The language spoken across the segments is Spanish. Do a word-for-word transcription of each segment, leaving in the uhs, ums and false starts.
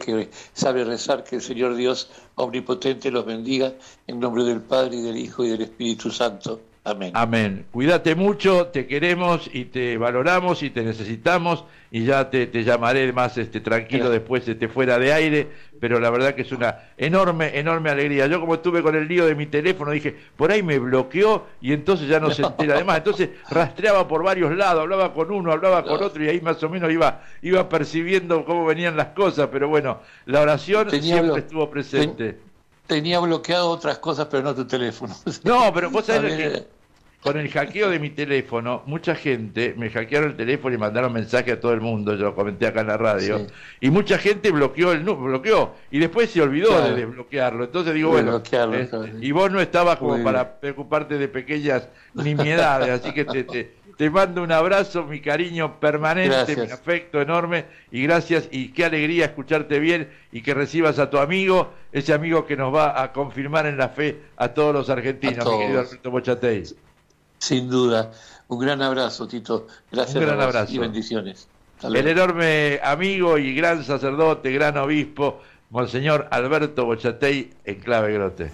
que sabe rezar, que el Señor Dios omnipotente los bendiga, en nombre del Padre, y del Hijo, y del Espíritu Santo. Amén. Amén. Cuídate mucho, te queremos y te valoramos y te necesitamos, y ya te, te llamaré más este, tranquilo después este, fuera de aire, pero la verdad que es una enorme, enorme alegría. Yo como estuve con el lío de mi teléfono, dije, por ahí me bloqueó y entonces ya no se entera de más. Entonces rastreaba por varios lados, hablaba con uno, hablaba con otro, y ahí más o menos iba, iba percibiendo cómo venían las cosas, pero bueno, la oración Tenía siempre blo- estuvo presente. ten- Tenía bloqueado otras cosas, pero no tu teléfono. No, pero vos sabés También, que eh, con el hackeo de mi teléfono, mucha gente me hackearon el teléfono y mandaron mensaje a todo el mundo, yo lo comenté acá en la radio, Sí. y mucha gente bloqueó el nu- bloqueó y después se olvidó Claro. de desbloquearlo. Entonces digo, De bueno, bloquearlo, eh, claro. y vos no estabas como Muy para preocuparte de pequeñas nimiedades, así que te, te, te mando un abrazo, mi cariño permanente, Gracias. mi afecto enorme, y gracias, y qué alegría escucharte bien y que recibas a tu amigo, ese amigo que nos va a confirmar en la fe a todos los argentinos, A todos. mi querido Alberto Bochatey. Sin duda. Un gran abrazo, Tito. Gracias Un gran a vos abrazo. y bendiciones. Hasta El luego. enorme amigo y gran sacerdote, gran obispo, Monseñor Alberto Bochatey, en Clave Grote.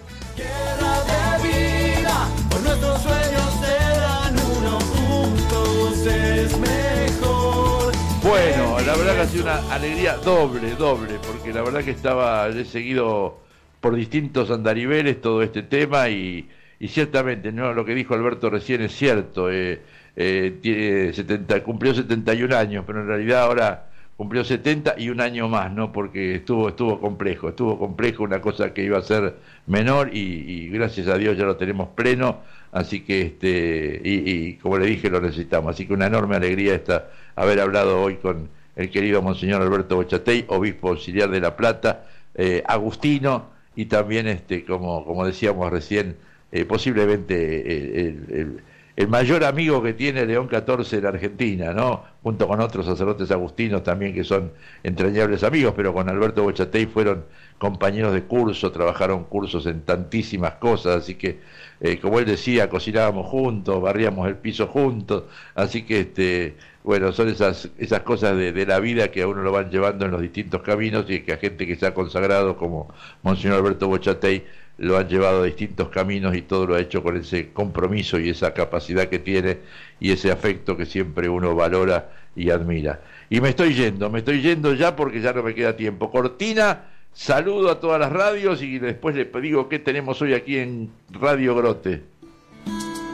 Guerra de vida, pues nuestros sueños serán uno, juntos es mejor. Bueno, la verdad que ha sido una alegría doble, doble, porque la verdad que estaba, he seguido por distintos andariveles todo este tema, y, y ciertamente, ¿no? Lo que dijo Alberto recién es cierto, eh, eh, tiene setenta, cumplió setenta y un años, pero en realidad ahora cumplió setenta y un año más, ¿no? Porque estuvo estuvo complejo, estuvo complejo, una cosa que iba a ser menor, y, y gracias a Dios ya lo tenemos pleno, así que, este y, y como le dije, lo necesitamos, así que una enorme alegría esta haber hablado hoy con el querido Monseñor Alberto Bochatey, obispo auxiliar de La Plata, eh, agustino, y también, este como, como decíamos recién, eh, posiblemente eh, el, el, el mayor amigo que tiene León catorce en Argentina, ¿no? Junto con otros sacerdotes agustinos también que son entrañables amigos, pero con Alberto Bochatey fueron compañeros de curso, trabajaron cursos en tantísimas cosas, así que, eh, como él decía, cocinábamos juntos, barríamos el piso juntos, así que, este bueno, son esas esas cosas de, de la vida que a uno lo van llevando en los distintos caminos, y que a gente que se ha consagrado como Monseñor Alberto Bochatey lo han llevado a distintos caminos, y todo lo ha hecho con ese compromiso y esa capacidad que tiene y ese afecto que siempre uno valora y admira. Y me estoy yendo, me estoy yendo ya porque ya no me queda tiempo. Cortina, saludo a todas las radios y después les digo qué tenemos hoy aquí en Radio Grote.